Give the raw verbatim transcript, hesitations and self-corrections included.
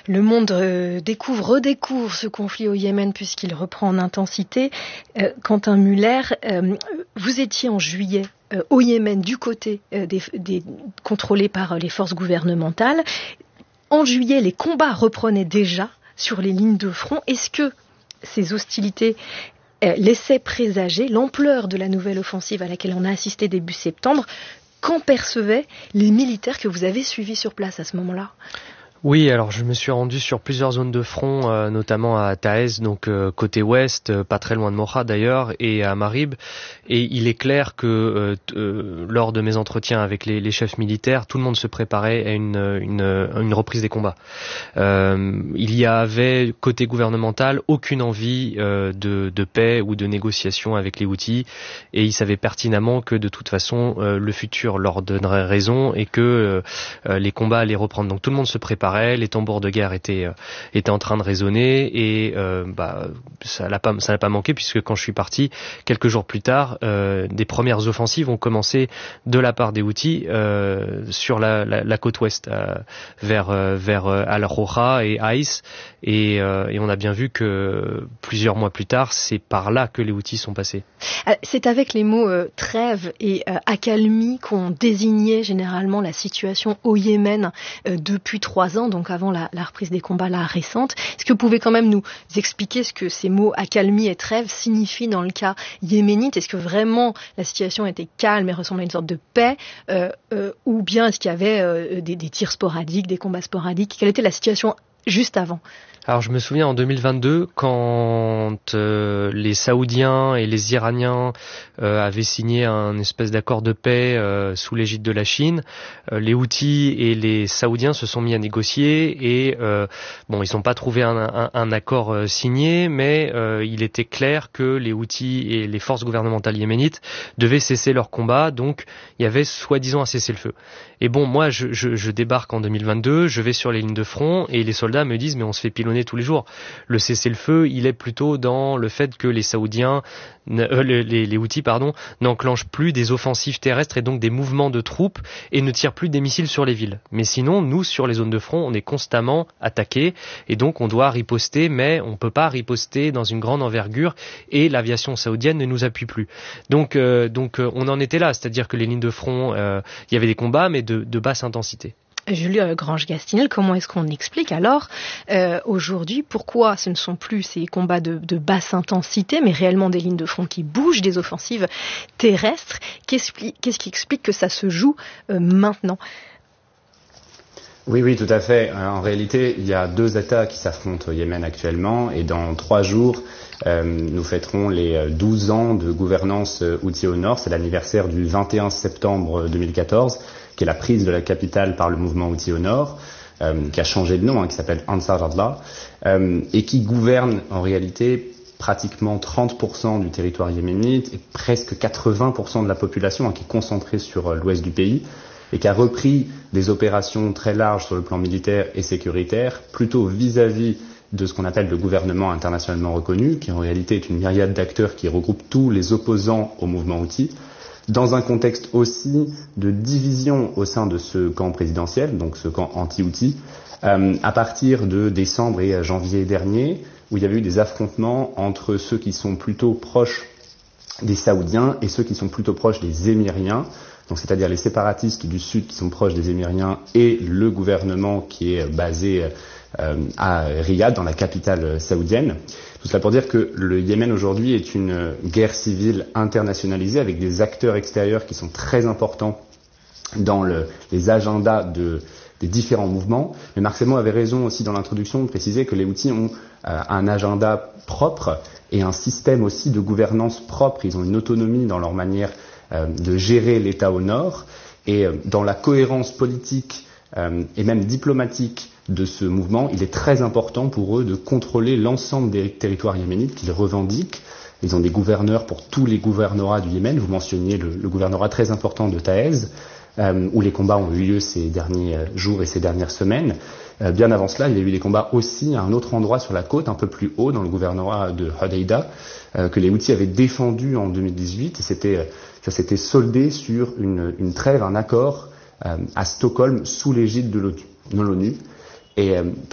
Le monde euh, découvre, redécouvre ce conflit au Yémen puisqu'il reprend en intensité. Euh, Quentin Müller, euh, vous étiez en juillet euh, au Yémen du côté euh, des, des, contrôlé par les forces gouvernementales. En juillet, les combats reprenaient déjà sur les lignes de front. Est-ce que ces hostilités euh, laissaient présager l'ampleur de la nouvelle offensive à laquelle on a assisté début septembre? Qu'en percevaient les militaires que vous avez suivis sur place à ce moment-là? Oui, alors je me suis rendu sur plusieurs zones de front, euh, notamment à Taez, donc euh, côté ouest, euh, pas très loin de Mocha d'ailleurs, et à Marib. Et il est clair que euh, euh, lors de mes entretiens avec les, les chefs militaires, tout le monde se préparait à une, une, une reprise des combats. Euh, il y avait côté gouvernemental aucune envie euh, de, de paix ou de négociation avec les Houthis, et ils savaient pertinemment que de toute façon euh, le futur leur donnerait raison et que euh, les combats allaient reprendre. Donc tout le monde se préparait. Les tambours de guerre étaient, euh, étaient en train de résonner et euh, bah, ça n'a pas, ça n'a pas manqué puisque quand je suis parti, quelques jours plus tard, euh, des premières offensives ont commencé de la part des Houthis euh, sur la, la, la côte ouest, euh, vers, euh, vers euh, Al-Roha et Aïs. Et, euh, et on a bien vu que plusieurs mois plus tard, c'est par là que les Houthis sont passés. C'est avec les mots euh, trêve et euh, accalmie qu'on désignait généralement la situation au Yémen euh, depuis trois ans, donc avant la, la reprise des combats là récente. Est-ce que vous pouvez quand même nous expliquer ce que ces mots accalmie et trêve signifient dans le cas yéménite? Est-ce que vraiment la situation était calme et ressemblait à une sorte de paix, euh, euh, ou bien est-ce qu'il y avait euh, des, des tirs sporadiques, des combats sporadiques? Quelle était la situation juste avant? Alors je me souviens en deux mille vingt-deux quand euh, les Saoudiens et les Iraniens euh, avaient signé un espèce d'accord de paix euh, sous l'égide de la Chine, euh, les Houthis et les Saoudiens se sont mis à négocier et euh, bon ils n'ont pas trouvé un, un, un accord euh, signé, mais euh, il était clair que les Houthis et les forces gouvernementales yéménites devaient cesser leur combat, donc il y avait soi-disant un cessez-le-feu. Et bon moi je, je, je débarque en deux mille vingt-deux, je vais sur les lignes de front et les soldats me disent mais on se fait pilonner tous les jours. Le cessez-le-feu, il est plutôt dans le fait que les Saoudiens, euh, les, les, les Houthis, pardon, n'enclenchent plus des offensives terrestres et donc des mouvements de troupes et ne tirent plus des missiles sur les villes. Mais sinon, nous, sur les zones de front, on est constamment attaqués et donc on doit riposter, mais on peut pas riposter dans une grande envergure et l'aviation saoudienne ne nous appuie plus. Donc, euh, donc euh, on en était là, c'est-à-dire que les lignes de front, euh, il y avait des combats, mais de, de basse intensité. Julie Grange-Gastinel, comment est-ce qu'on explique alors euh, aujourd'hui pourquoi ce ne sont plus ces combats de, de basse intensité, mais réellement des lignes de front qui bougent, des offensives terrestres? Qu'est-ce, qu'est-ce qui explique que ça se joue euh, maintenant? Oui, oui, tout à fait. En réalité, il y a deux États qui s'affrontent au Yémen actuellement et dans trois jours, euh, nous fêterons les douze ans de gouvernance Houthi au nord. C'est l'anniversaire du vingt et un septembre deux mille quatorze, qui est la prise de la capitale par le mouvement Houthi au nord, euh, qui a changé de nom, hein, qui s'appelle Ansar Allah, euh, et qui gouverne en réalité pratiquement trente pour cent du territoire yéménite et presque quatre-vingts pour cent de la population, hein, qui est concentrée sur euh, l'ouest du pays, et qui a repris des opérations très larges sur le plan militaire et sécuritaire, plutôt vis-à-vis de ce qu'on appelle le gouvernement internationalement reconnu, qui en réalité est une myriade d'acteurs qui regroupe tous les opposants au mouvement Houthi, dans un contexte aussi de division au sein de ce camp présidentiel, donc ce camp anti-Houthi, euh, à partir de décembre et janvier dernier, où il y avait eu des affrontements entre ceux qui sont plutôt proches des Saoudiens et ceux qui sont plutôt proches des Émiriens, donc c'est-à-dire les séparatistes du sud qui sont proches des Émiriens et le gouvernement qui est basé euh, à Riyad, dans la capitale saoudienne. Tout cela pour dire que le Yémen aujourd'hui est une guerre civile internationalisée avec des acteurs extérieurs qui sont très importants dans le, les agendas de, des différents mouvements. Mais Marc Semo avait raison aussi dans l'introduction de préciser que les Houthis ont euh, un agenda propre et un système aussi de gouvernance propre. Ils ont une autonomie dans leur manière euh, de gérer l'État au nord et euh, dans la cohérence politique euh, et même diplomatique de ce mouvement, il est très important pour eux de contrôler l'ensemble des territoires yéménites qu'ils revendiquent. Ils ont des gouverneurs pour tous les gouvernorats du Yémen. Vous mentionniez le, le gouvernorat très important de Taez, euh, où les combats ont eu lieu ces derniers jours et ces dernières semaines. Euh, bien avant cela, il y a eu des combats aussi à un autre endroit sur la côte, un peu plus haut, dans le gouvernorat de Hodeïda, euh, que les Houthis avaient défendu en deux mille dix-huit. Et c'était, ça s'était soldé sur une, une trêve, un accord euh, à Stockholm, sous l'égide de l'ONU. Et euh,